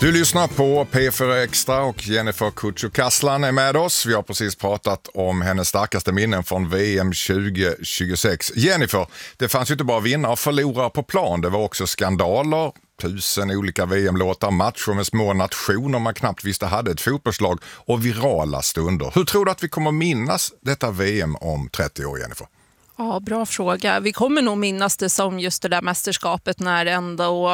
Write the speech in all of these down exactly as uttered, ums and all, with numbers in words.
Du lyssnar på P fyra Extra och Jennifer Kutjo-Kasslan är med oss. Vi har precis pratat om hennes starkaste minnen från V M tjugo tjugosex. Jennifer, det fanns ju inte bara vinnare och förlorare på plan. Det var också skandaler, tusen olika V M-låtar, matcher med små nationer man knappt visste hade ett fotbollslag och virala stunder. Hur tror du att vi kommer minnas detta V M om trettio år, Jennifer? Ja, bra fråga. Vi kommer nog minnas det som just det där mästerskapet när ändå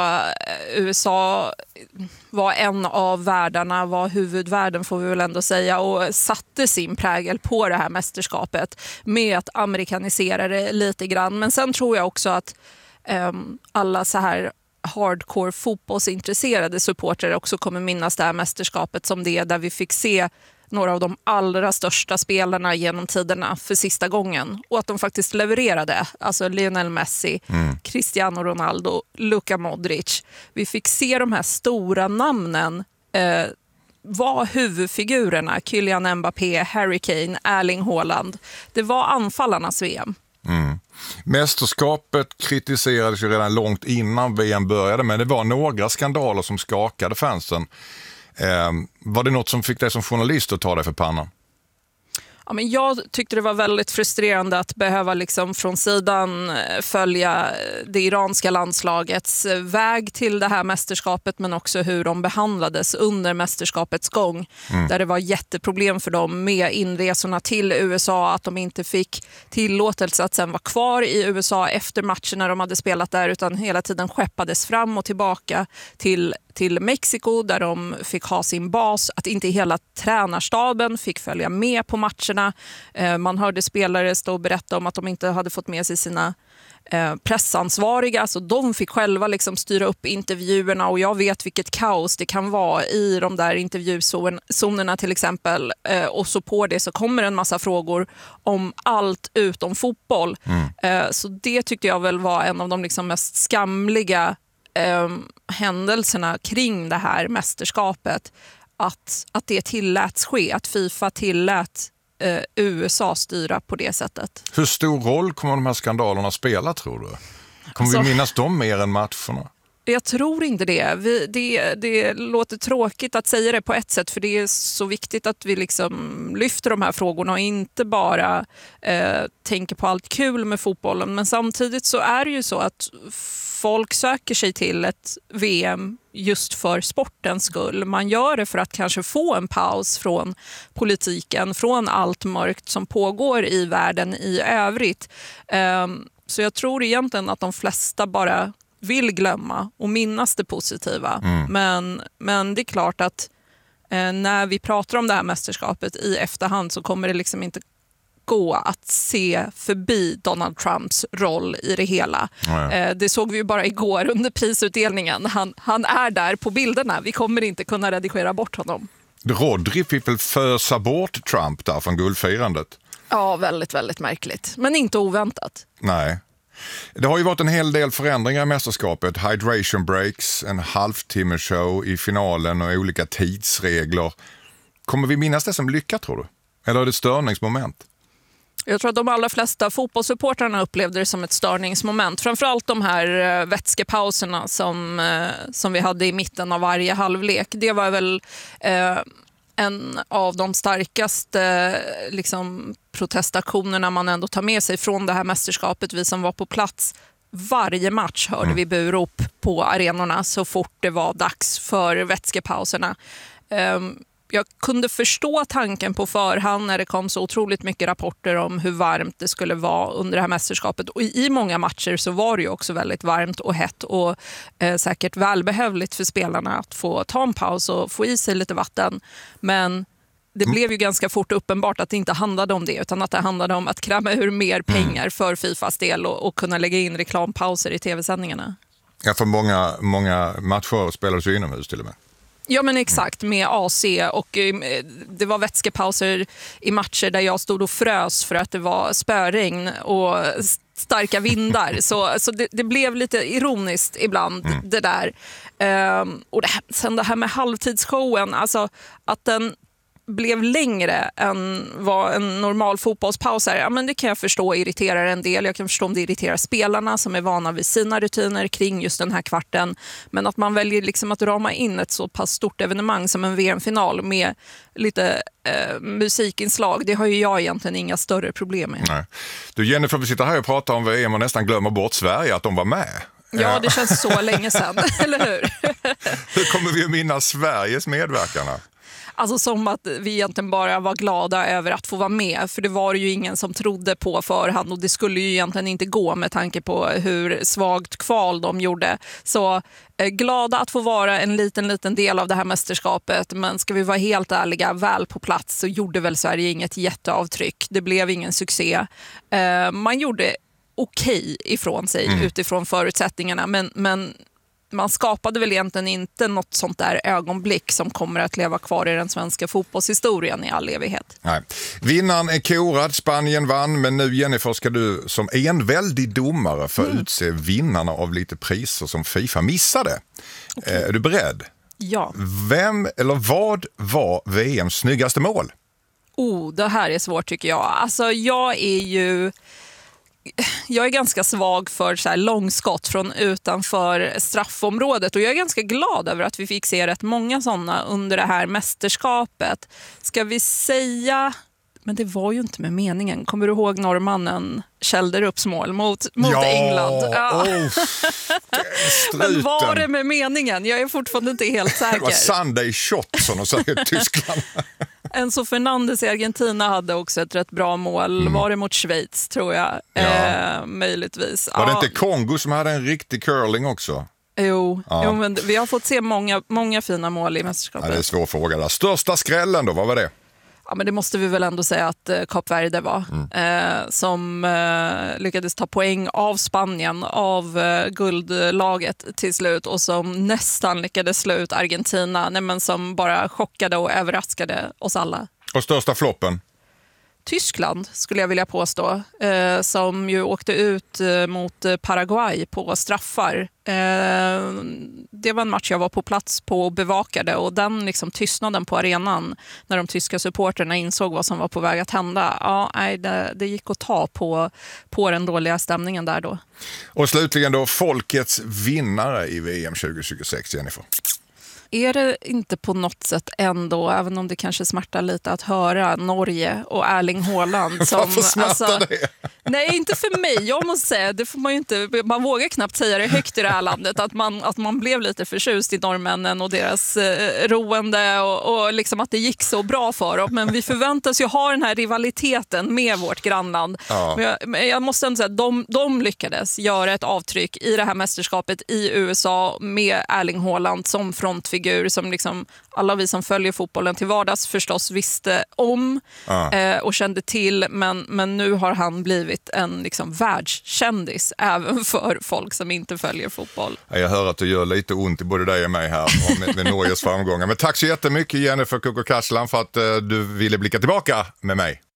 U S A var en av världarna, var huvudvärden får vi väl ändå säga, och satte sin prägel på det här mästerskapet med att amerikanisera det lite grann. Men sen tror jag också att um, alla så här hardcore fotbollsintresserade supportrar också kommer minnas det här mästerskapet som det där vi fick se några av de allra största spelarna genom tiderna för sista gången. Och att de faktiskt levererade. Alltså Lionel Messi, mm. Cristiano Ronaldo, Luka Modric. Vi fick se de här stora namnen eh, var huvudfigurerna. Kylian Mbappé, Harry Kane, Erling Haaland. Det var anfallarnas V M. Mm. Mästerskapet kritiserades ju redan långt innan V M började, men det var några skandaler som skakade fansen. Eh, var det något som fick dig som journalist att ta dig för pannan? Ja, men jag tyckte det var väldigt frustrerande att behöva liksom från sidan följa det iranska landslagets väg till det här mästerskapet, men också hur de behandlades under mästerskapets gång. Mm. Där det var jätteproblem för dem med inresorna till U S A, att de inte fick tillåtelse att sen vara kvar i U S A efter matcherna de hade spelat där, utan hela tiden skeppades fram och tillbaka till till Mexiko där de fick ha sin bas, att inte hela tränarstaben fick följa med på matcherna. Man hörde spelare stå och berätta om att de inte hade fått med sig sina pressansvariga, så de fick själva liksom styra upp intervjuerna, och jag vet vilket kaos det kan vara i de där intervjuzonerna till exempel, och så på det så kommer en massa frågor om allt utom fotboll. Mm. Så det tyckte jag väl var en av de liksom mest skamliga Eh, händelserna kring det här mästerskapet, att, att det tilläts ske, att FIFA tillät eh, U S A styra på det sättet. Hur stor roll kommer de här skandalerna spela, tror du? Kommer alltså, vi minnas dem mer än matcherna? Jag tror inte det. Vi, det. Det låter tråkigt att säga det på ett sätt, för det är så viktigt att vi liksom lyfter de här frågorna och inte bara eh, tänker på allt kul med fotbollen. Men samtidigt så är det ju så att folk söker sig till ett V M just för sportens skull. Man gör det för att kanske få en paus från politiken, från allt mörkt som pågår i världen i övrigt. Um, så jag tror egentligen att de flesta bara vill glömma och minnas det positiva. Mm. Men, men det är klart att eh, när vi pratar om det här mästerskapet i efterhand så kommer det liksom inte gå att se förbi Donald Trumps roll i det hela. Ja, ja. Det såg vi ju bara igår under prisutdelningen. Han, han är där på bilderna. Vi kommer inte kunna redigera bort honom. Rodri fick väl fösa bort Trump där från guldfirandet? Ja, väldigt, väldigt märkligt. Men inte oväntat. Nej. Det har ju varit en hel del förändringar i mästerskapet. Hydration breaks, en halvtimme show i finalen och olika tidsregler. Kommer vi minnas det som lyckat, tror du? Eller är det störningsmoment? Jag tror att de allra flesta fotbollssupportrarna upplevde det som ett störningsmoment. Framförallt de här vätskepauserna som, som vi hade i mitten av varje halvlek. Det var väl eh, en av de starkaste liksom, protestaktionerna man ändå tar med sig från det här mästerskapet. Vi som var på plats varje match hörde vi burop på arenorna så fort det var dags för vätskepauserna. Eh, Jag kunde förstå tanken på förhand när det kom så otroligt mycket rapporter om hur varmt det skulle vara under det här mästerskapet. Och i många matcher så var det ju också väldigt varmt och hett och eh, säkert välbehövligt för spelarna att få ta en paus och få i sig lite vatten. Men det blev ju ganska fort uppenbart att det inte handlade om det, utan att det handlade om att kräma ur mer pengar för FIFAs del och, och kunna lägga in reklampauser i tv-sändningarna. Ja, för många, många matcher spelades ju inomhus till och med. Ja, men exakt, med A C, och det var vätskepauser i matcher där jag stod och frös för att det var spöregn och starka vindar. Så, så det, det blev lite ironiskt ibland, mm. det där. Um, och det här, sen det här med halvtidsshowen, alltså att den blev längre än vad en normal fotbollspaus är, ja, men det kan jag förstå irriterar en del. Jag kan förstå om det irriterar spelarna som är vana vid sina rutiner kring just den här kvarten. Men att man väljer liksom att rama in ett så pass stort evenemang som en V M-final med lite eh, musikinslag, det har ju jag egentligen inga större problem med. Nej. Du Jennifer, vi sitter här och pratar om V M och nästan glömmer bort Sverige, att de var med. Ja, det känns så länge sedan, eller hur? Hur kommer vi att minnas Sveriges medverkan? Alltså som att vi egentligen bara var glada över att få vara med. För det var ju ingen som trodde på förhand och det skulle ju egentligen inte gå med tanke på hur svagt kval de gjorde. Så eh, glada att få vara en liten, liten del av det här mästerskapet. Men ska vi vara helt ärliga, väl på plats så gjorde väl Sverige inget jätteavtryck. Det blev ingen succé. Eh, man gjorde okej ifrån sig mm. utifrån förutsättningarna. Men... men man skapade väl egentligen inte något sånt där ögonblick som kommer att leva kvar i den svenska fotbollshistorien i all evighet. Nej. Vinnaren är korad, Spanien vann, men nu Jennifer ska du som enväldig domare få mm. utse vinnarna av lite priser som FIFA missade. Okay. Är du beredd? Ja. Vem eller vad var V M:s snyggaste mål? Oh, det här är svårt tycker jag. Alltså jag är ju... Jag är ganska svag för så här långskott från utanför straffområdet och jag är ganska glad över att vi fick se rätt många sådana under det här mästerskapet. Ska vi säga, men det var ju inte med meningen. Kommer du ihåg norrmannen Kjelderups mål mot, mot ja, England? Ja, oh, men var det med meningen? Jag är fortfarande inte helt säker. Det var Sunday shot som de säger i Tyskland. Enzo Fernandes i Argentina hade också ett rätt bra mål. Mm. Var det mot Schweiz, tror jag. Ja. Eh, möjligtvis. Var det ja. inte Kongo som hade en riktig curling också? Jo, ja. jo men vi har fått se många, många fina mål i mästerskapet. Ja, det är en svår fråga där. Största skrällen då, vad var det? Ja, men det måste vi väl ändå säga att eh, Kap Verde var. Mm. Eh, som eh, lyckades ta poäng av Spanien, av eh, guldlaget till slut. Och som nästan lyckades slå ut Argentina. Nej, men som bara chockade och överraskade oss alla. Och största floppen? Tyskland skulle jag vilja påstå. Eh, som ju åkte ut eh, mot Paraguay på straffar. Eh, det var en match jag var på plats på och bevakade. Och den liksom tystnaden på arenan när de tyska supporterna insåg vad som var på väg att hända. Ja, nej, det, det gick att ta på, på den dåliga stämningen där då. Och slutligen då, folkets vinnare i V M tjugo tjugosex, Jennifer. Är det inte på något sätt ändå, även om det kanske smärtar lite att höra, Norge och Erling Haaland som... Varför smärtar alltså, det? Nej, inte för mig. Jag måste säga, det får man ju inte, man vågar knappt säga det högt i det här landet, att man, att man blev lite förtjust i norrmännen och deras eh, roende och, och liksom att det gick så bra för dem. Men vi förväntas ju ha den här rivaliteten med vårt grannland. Ja. Men, jag, men jag måste ändå säga att de, de lyckades göra ett avtryck i det här mästerskapet i U S A med Erling Haaland som frontfigur som liksom alla vi som följer fotbollen till vardags förstås visste om ja. eh, och kände till, men, men nu har han blivit en liksom världskändis även för folk som inte följer fotboll. Jag hör att det gör lite ont i både dig och mig här med, med Norges framgångar. Men tack så jättemycket Jennifer Kukko Kaslan för att uh, du ville blicka tillbaka med mig.